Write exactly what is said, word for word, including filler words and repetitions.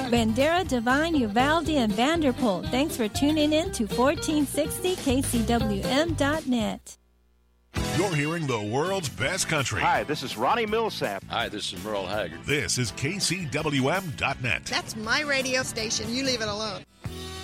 Bandera, Divine, Uvalde, and Vanderpool. Thanks for tuning in to fourteen sixty K C W M dot net. You're hearing the world's best country. Hi, this is Ronnie Millsap. Hi, this is Merle Haggard. This is K C W M dot net. That's my radio station. You leave it alone.